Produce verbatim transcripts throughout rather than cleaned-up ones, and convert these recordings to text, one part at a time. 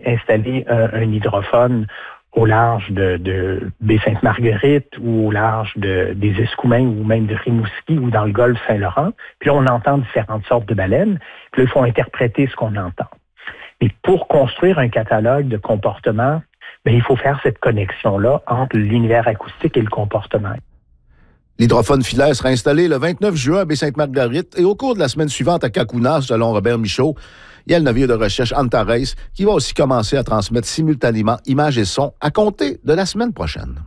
installer un, un hydrophone au large de, de Baie-Sainte-Marguerite ou au large de, des Escoumins ou même de Rimouski ou dans le golfe Saint-Laurent. Puis là, on entend différentes sortes de baleines. Puis là, il faut interpréter ce qu'on entend. Mais pour construire un catalogue de comportements, bien, il faut faire cette connexion-là entre l'univers acoustique et le comportement. L'hydrophone filaire sera installé le vingt-neuf juin à Baie-Sainte-Marguerite et au cours de la semaine suivante à Cacouna, selon Robert Michaud. Il y a le navire de recherche Antares qui va aussi commencer à transmettre simultanément images et sons à compter de la semaine prochaine.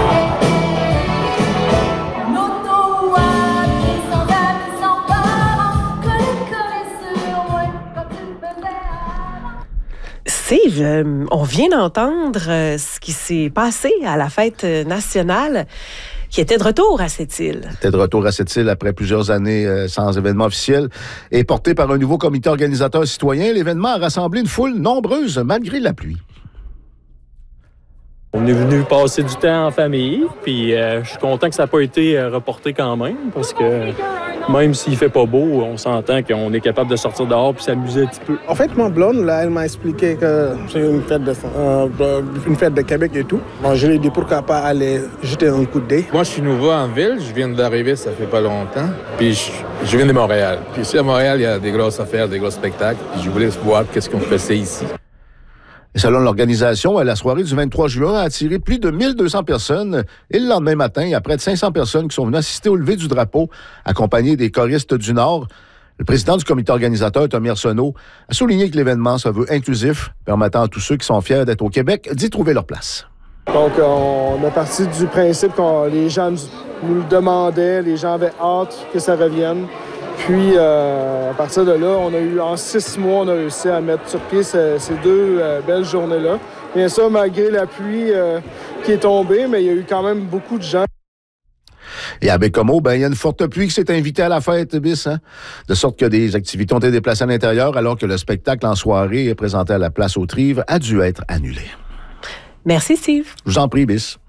Steve, euh, on vient d'entendre euh, ce qui s'est passé à la fête nationale qui était de retour à cette île. Était de retour à cette île après plusieurs années euh, sans événement officiel. Et porté par un nouveau comité organisateur citoyen, l'événement a rassemblé une foule nombreuse malgré la pluie. On est venu passer du temps en famille, puis euh, je suis content que ça n'a pas été euh, reporté quand même, parce que même s'il fait pas beau, on s'entend qu'on est capable de sortir dehors puis s'amuser un petit peu. En fait, ma blonde, là, elle m'a expliqué que c'est une fête de, euh, une fête de Québec et tout. Bon, je lui ai dit pourquoi pas aller jeter un coup d'œil. Moi, je suis nouveau en ville, je viens d'arriver, ça fait pas longtemps, puis je, je viens de Montréal. Puis ici, à Montréal, il y a des grosses affaires, des gros spectacles, puis je voulais voir qu'est-ce qu'on faisait ici. Et selon l'organisation, la soirée du vingt-trois juin a attiré plus de mille deux cents personnes. Et le lendemain matin, il y a près de cinq cents personnes qui sont venues assister au lever du drapeau, accompagnées des choristes du Nord. Le président du comité organisateur, Tommy Arsenault, a souligné que l'événement se veut inclusif, permettant à tous ceux qui sont fiers d'être au Québec d'y trouver leur place. Donc, on est parti du principe que les gens nous le demandaient, les gens avaient hâte que ça revienne. Puis, euh, à partir de là, on a eu, en six mois, on a réussi à mettre sur pied ces, ces deux euh, belles journées-là. Bien sûr, malgré la pluie euh, qui est tombée, mais il y a eu quand même beaucoup de gens. Et à Bécomo, ben, il y a une forte pluie qui s'est invitée à la fête, bis, hein? De sorte que des activités ont été déplacées à l'intérieur, alors que le spectacle en soirée présenté à la place aux Trives a dû être annulé. Merci, Steve. Je vous en prie, bis.